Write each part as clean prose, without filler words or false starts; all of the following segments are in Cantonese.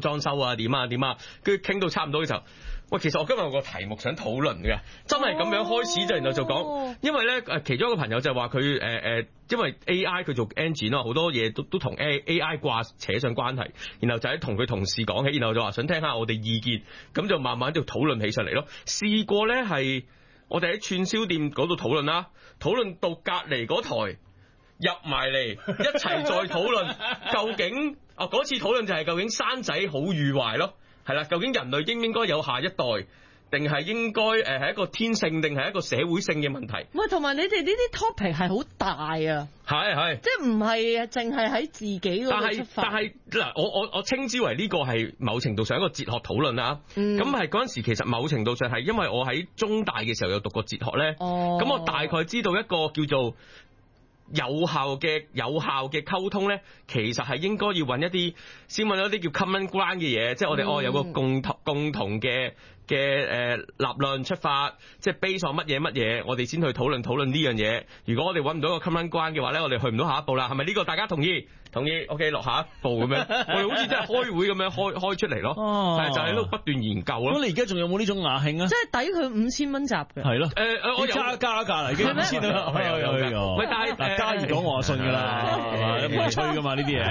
裝修啊，點啊點啊，跟住傾到差唔多嘅時候，喂，其實我今日有個題目想討論嘅，真係咁樣開始就然後就講，因為咧其中一個朋友就話佢因為 AI 佢做 engine 啊，好多嘢都同 AI 扯上關係，然後就喺同佢同事講起，然後就話想聽下我哋意見，咁就慢慢就討論起上嚟咯。試過咧係我哋喺串燒店嗰度討論啦，討論到隔離嗰台入埋嚟，一齊再討論究竟嗰次討論就係究竟生仔好與壞咯，係啦，究竟人類應唔應該有下一代？定係應該係一個天性，定係一個社會性嘅問題？ 喂，同埋你哋呢啲 topic 係好大啊！係，即係唔係淨係喺自己嗰度出發。但係嗱，我稱之為呢個係某程度上一個哲學討論啦。咁係嗰陣時，其實某程度上係因為我喺中大嘅時候有讀過哲學咧。咁我大概知道一個叫做有效嘅溝通咧，其實係應該要先揾一啲叫 common ground 嘅嘢，即係我哋有個共同嘅立論出發，即係 base on乜嘢，我哋先去討論呢樣嘢。如果我哋揾唔到個 common ground 嘅話咧，我哋去唔到下一步啦。係咪呢個大家同意？OK， 落下一步咁樣，我哋好似真係開會咁樣開出嚟咯。但係就喺度不斷研究咯。咁你而家仲有冇呢種雅興啊？ 即係抵佢5000蚊集嘅。 係咯。 我加價啦，已經5000啦。有。喂，但係嘉怡講我信㗎啦，唔係吹㗎嘛呢啲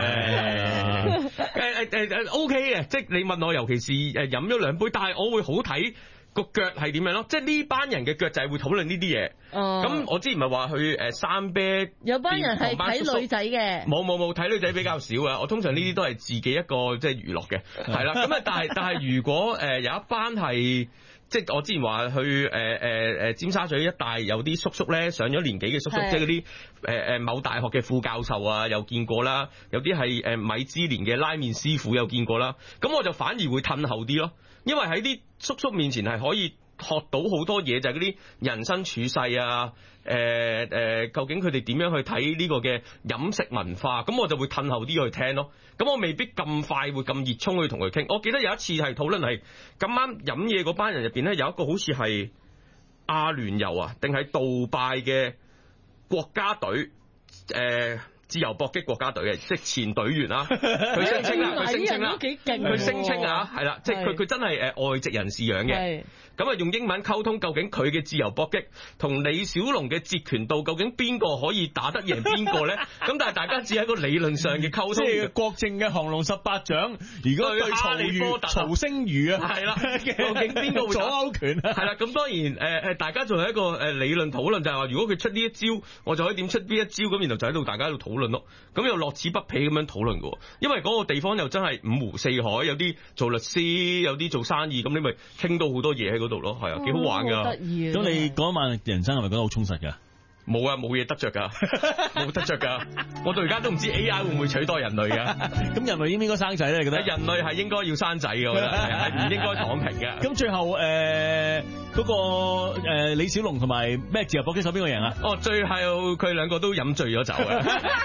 嘢。 OK 嘅，即係你問我，尤其是飲咗2杯，但係我會好睇個腳係點樣咯，即係呢班人嘅腳就係會討論呢啲嘢。咁我之前咪話去三啤，有班人係睇女仔嘅，冇睇女仔比較少啊。我通常呢啲都係自己一個即係娛樂嘅，係啦。咁啊，但係如果有一班係。即係我之前話去尖沙咀一帶有啲叔叔咧，上咗年紀嘅叔叔，即係嗰啲某大學嘅副教授啊，又見過啦。有啲係米芝蓮嘅拉麵師傅又見過啦。咁我就反而會褪後啲咯，因為喺啲叔叔面前係可以學到好多嘢，就係嗰啲人生處世啊，究竟佢哋點樣去睇呢個嘅飲食文化？咁我就會褪後啲去聽咯。咁我未必咁快會咁熱衷去同佢傾。我記得有一次係討論係咁啱飲嘢嗰班人入邊咧，有一個好似係阿聯酋啊，定係杜拜嘅國家隊自由搏擊國家隊嘅，即係前隊員啦。佢聲稱啦，佢聲稱啊，係啦，即係佢真係外籍人士養嘅。咁啊用英文溝通，究竟佢嘅自由搏擊同李小龍嘅截拳道，究竟邊個可以打得贏邊個咧？咁但係大家只係一個理論上嘅溝通。即係郭靖嘅降龍18掌，如果對曹星如啊，係啦，究竟邊個會左勾拳啊？係啦，咁當然大家仲係一個理論討論，就係話如果佢出呢一招，我就可以點出呢一招，咁然後就喺度大家喺度討論咯。咁又樂此不疲咁樣討論嘅，因為嗰個地方又真係五湖四海，有啲做律師，有啲做生意，咁你咪傾到好多嘢喺嗰度咯，係啊，幾好玩噶。 得意。 咁你嗰一晚人生係咪覺得好充實噶？ 冇啊，冇嘢得着噶，冇得着噶。我到而家都唔知 AI 會唔會取代人類噶。 咁人類應唔應該生仔咧？你覺得？ 人類係應該要生仔嘅，我覺得係唔應該躺平嘅。 咁最後嗰個李小龍同埋咩自由搏擊手邊個贏啊？ 最後佢兩個都飲醉咗酒啊。